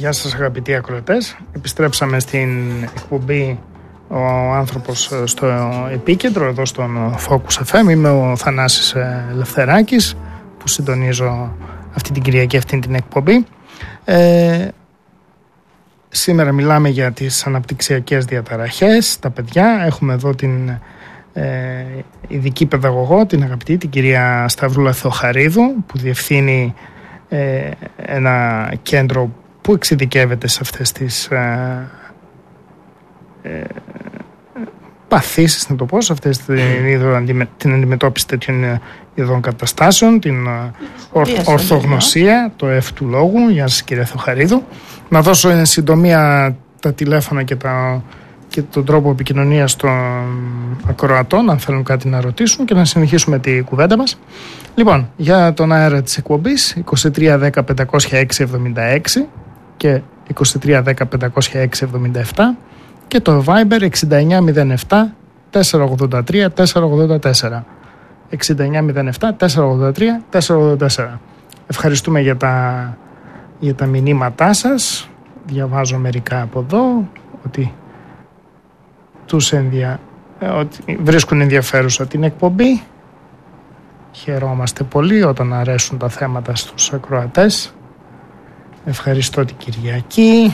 Γεια σας αγαπητοί ακροατές. Επιστρέψαμε στην εκπομπή ο άνθρωπος στο επίκεντρο, εδώ στον Focus FM. Είμαι ο Θανάσης Λευθεράκης που συντονίζω αυτή την Κυριακή αυτή την εκπομπή. Σήμερα μιλάμε για τις αναπτυξιακές διαταραχές, τα παιδιά. Έχουμε εδώ την ειδική παιδαγωγό, την αγαπητή, την κυρία Σταυρούλα Θεοχαρίδου, που διευθύνει ένα κέντρο που εξειδικεύεται σε αυτές τις παθήσεις, να το πω, σε αυτές την αντιμετώπιση τέτοιων ειδών καταστάσεων, την ορθογνωσία, το F του λόγου. Γεια σας κυρία Θεοχαρίδου. Να δώσω εν συντομία τα τηλέφωνα και τον τρόπο επικοινωνίας των ακροατών, αν θέλουν κάτι να ρωτήσουν, και να συνεχίσουμε τη κουβέντα μας. Λοιπόν, για τον αέρα της εκπομπής 23 10 506 76 και 23 10 506 77 και το Viber 69 07 483 484 69 07 483 484. Ευχαριστούμε για τα μηνύματά σας. Διαβάζω μερικά από εδώ ότι ότι βρίσκουν ενδιαφέρουσα την εκπομπή. Χαιρόμαστε πολύ όταν αρέσουν τα θέματα στους ακροατές. Ευχαριστώ την Κυριακή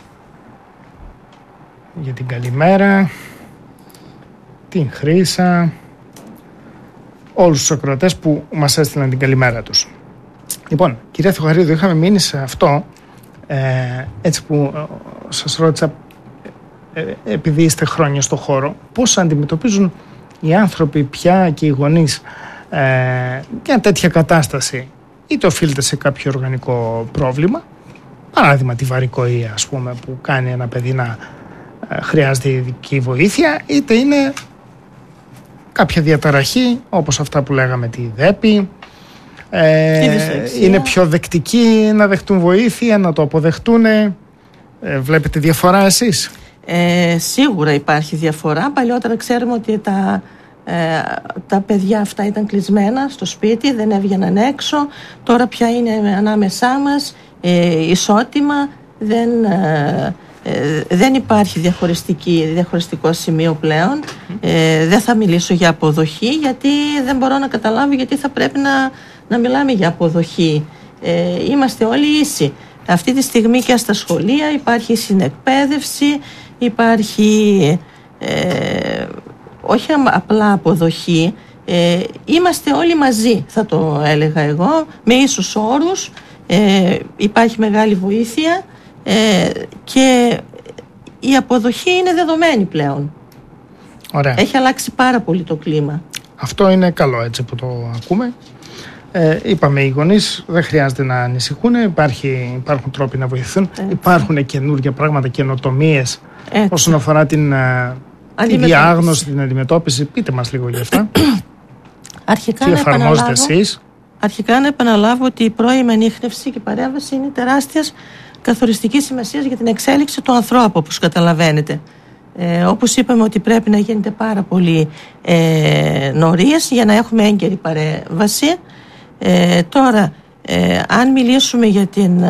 για την καλημέρα, την Χρύσα, όλους τους ακροατές που μας έστειλαν την καλημέρα τους. Λοιπόν, κυρία Θεοχαρίδου, είχαμε μείνει σε αυτό, έτσι που σας ρώτησα, επειδή είστε χρόνια στο χώρο, πώς αντιμετωπίζουν οι άνθρωποι πια και οι γονείς μια τέτοια κατάσταση. Είτε οφείλεται σε κάποιο οργανικό πρόβλημα, παράδειγμα τη βαρικοΐα, ας πούμε, που κάνει ένα παιδί να χρειάζεται ειδική βοήθεια, είτε είναι κάποια διαταραχή όπως αυτά που λέγαμε, τη ΔΕΠΗ, είναι πιο δεκτικοί να δεχτούν βοήθεια, να το αποδεχτούν. Βλέπετε διαφορά εσείς? Σίγουρα υπάρχει διαφορά. Παλιότερα ξέρουμε ότι τα παιδιά αυτά ήταν κλεισμένα στο σπίτι, δεν έβγαιναν έξω. Τώρα πια είναι ανάμεσά μας, ισότιμα, δεν υπάρχει διαχωριστικό σημείο πλέον. Δεν θα μιλήσω για αποδοχή, γιατί δεν μπορώ να καταλάβω γιατί θα πρέπει να μιλάμε για αποδοχή. Είμαστε όλοι ίσοι. Αυτή τη στιγμή και στα σχολεία υπάρχει συνεκπαίδευση, υπάρχει όχι απλά αποδοχή, είμαστε όλοι μαζί, θα το έλεγα εγώ, με ίσους όρους, υπάρχει μεγάλη βοήθεια και η αποδοχή είναι δεδομένη πλέον. Ωραία. Έχει αλλάξει πάρα πολύ το κλίμα. Αυτό είναι καλό, έτσι που το ακούμε. Είπαμε, οι γονείς δεν χρειάζεται να ανησυχούν, υπάρχουν τρόποι να βοηθηθούν, υπάρχουν καινούργια πράγματα, καινοτομίες όσον αφορά τη διάγνωση, την αντιμετώπιση. Πείτε μας λίγο για αυτά. Τι εφαρμόζετε εσείς? Αρχικά να επαναλάβω ότι η πρώιμη ανίχνευση και η παρέμβαση είναι τεράστιας καθοριστικής σημασίας για την εξέλιξη του ανθρώπου, όπως καταλαβαίνετε. Όπως είπαμε ότι πρέπει να γίνεται πάρα πολύ νωρίς για να έχουμε έγκαιρη παρέμβαση. Τώρα, αν μιλήσουμε για την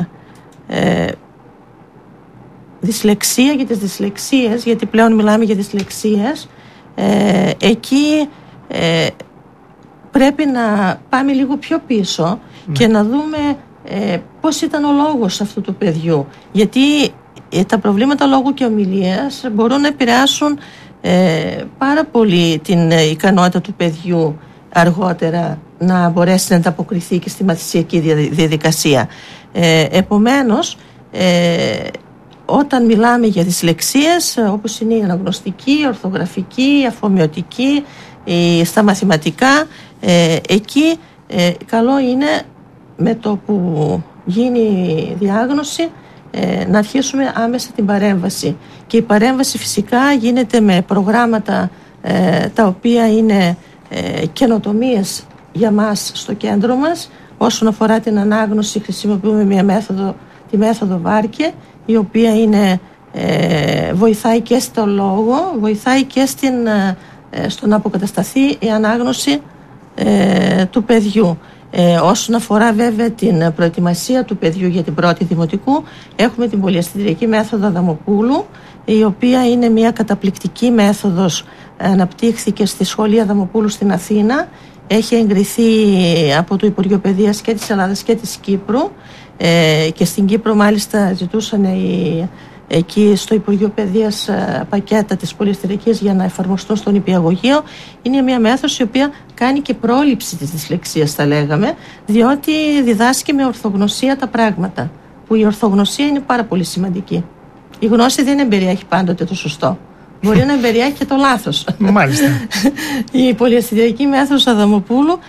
δυσλεξία, για τις δυσλεξίες, γιατί πλέον μιλάμε για δυσλεξίες, εκεί πρέπει να πάμε λίγο πιο πίσω και να δούμε πώς ήταν ο λόγος αυτού του παιδιού, γιατί τα προβλήματα λόγου και ομιλίας μπορούν να επηρεάσουν πάρα πολύ την ικανότητα του παιδιού αργότερα να μπορέσει να ανταποκριθεί και στη μαθησιακή διαδικασία. Επομένως, όταν μιλάμε για δυσλεξίες, όπως είναι η αναγνωστική, η ορθογραφική, η αφομοιωτική, στα μαθηματικά, εκεί καλό είναι με το που γίνει η διάγνωση να αρχίσουμε άμεσα την παρέμβαση. Και η παρέμβαση φυσικά γίνεται με προγράμματα τα οποία είναι καινοτομίες για μας στο κέντρο μας. Όσον αφορά την ανάγνωση, χρησιμοποιούμε μια μέθοδο, τη μέθοδο Βάρκε, η οποία βοηθάει και στο λόγο, βοηθάει και στο να αποκατασταθεί η ανάγνωση του παιδιού. Όσον αφορά βέβαια την προετοιμασία του παιδιού για την πρώτη δημοτικού, έχουμε την πολυαισθητηριακή μέθοδο Αδαμοπούλου, η οποία είναι μια καταπληκτική μέθοδος, αναπτύχθηκε στη Σχολή Αδαμοπούλου στην Αθήνα, έχει εγκριθεί από το Υπουργείο Παιδείας και της Ελλάδας και της Κύπρου, και στην Κύπρο μάλιστα ζητούσαν εκεί στο Υπουργείο Παιδείας πακέτα της πολυαισθητηριακής για να εφαρμοστούν στο νηπιαγωγείο. Είναι μια μέθοδος η οποία κάνει και πρόληψη της δυσλεξίας, θα λέγαμε, διότι διδάσκει με ορθογνωσία τα πράγματα, που η ορθογνωσία είναι πάρα πολύ σημαντική. Η γνώση δεν εμπεριέχει πάντοτε το σωστό. Μπορεί να εμπεριέχει και το λάθος. Μάλιστα. Η πολυαισθητηριακή μέθοδος Αδαμοπούλου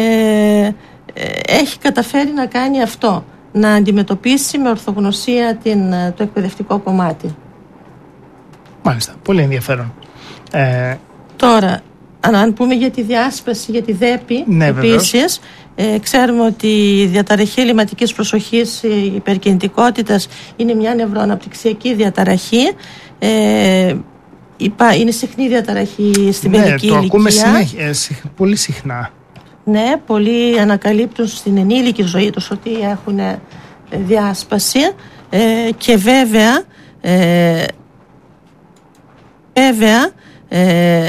έχει καταφέρει να κάνει αυτό, να αντιμετωπίσει με ορθογνωσία το εκπαιδευτικό κομμάτι. Μάλιστα, πολύ ενδιαφέρον. Τώρα, αν πούμε για τη διάσπαση, για τη ΔΕΠΗ, ναι, επίσης, ξέρουμε ότι η διαταραχή ελλειμματικής προσοχής, η υπερκινητικότητας είναι μια νευροαναπτυξιακή διαταραχή. Είναι συχνή διαταραχή στην παιδική ηλικία. Το ακούμε πολύ συχνά. Ναι, πολλοί ανακαλύπτουν στην ενήλικη ζωή τους ότι έχουν διάσπαση, και βέβαια